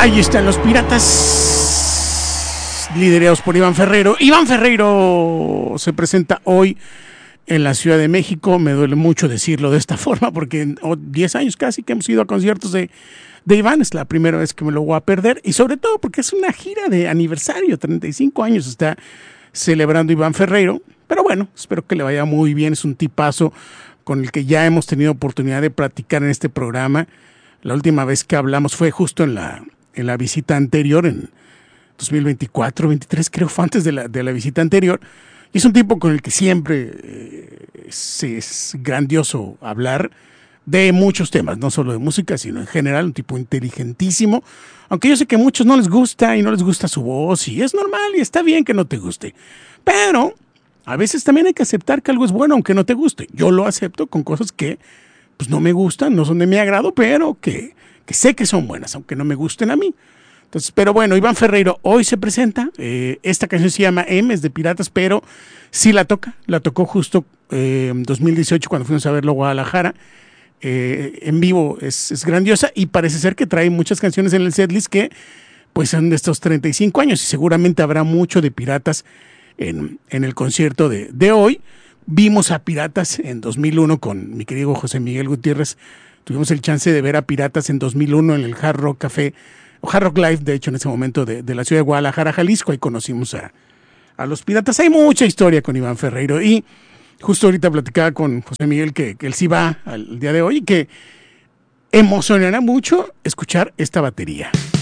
Ahí están los Piratas, liderados por Iván Ferreiro. Iván Ferreiro se presenta hoy en la Ciudad de México. Me duele mucho decirlo de esta forma porque en 10 años casi que hemos ido a conciertos de Iván. Es la primera vez que me lo voy a perder, y sobre todo porque es una gira de aniversario. 35 años está celebrando Iván Ferreiro. Pero bueno, espero que le vaya muy bien. Es un tipazo con el que ya hemos tenido oportunidad de platicar en este programa. La última vez que hablamos fue justo en la visita anterior, en 2024, 23, creo, fue antes de la visita anterior. Y es un tipo con el que siempre es grandioso hablar de muchos temas, no solo de música, sino en general. Un tipo inteligentísimo, aunque yo sé que a muchos no les gusta y no les gusta su voz, y es normal y está bien que no te guste. Pero a veces también hay que aceptar que algo es bueno aunque no te guste. Yo lo acepto con cosas que pues no me gustan, no son de mi agrado, pero que sé que son buenas, aunque no me gusten a mí. Entonces, pero bueno, Iván Ferreiro hoy se presenta. Esta canción se llama M, es de Piratas, pero sí la tocó justo en 2018 cuando fuimos a verlo a Guadalajara. En vivo es grandiosa, y parece ser que trae muchas canciones en el setlist que pues son de estos 35 años, y seguramente habrá mucho de Piratas en el concierto de hoy. Vimos a Piratas en 2001 con mi querido José Miguel Gutiérrez. Tuvimos el chance de ver a Piratas en 2001 en el Hard Rock Café, o Hard Rock Live, de hecho, en ese momento, de la ciudad de Guadalajara, Jalisco. Ahí conocimos a los Piratas. Hay mucha historia con Iván Ferreiro, y justo ahorita platicaba con José Miguel que él sí va al día de hoy y que emocionará mucho escuchar esta batería.